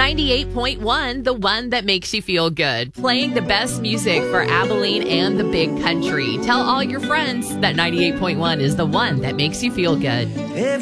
98.1, the one that makes you feel good. Playing the best music for Abilene and the Big Country. Tell all your friends that 98.1 is the one that makes you feel good.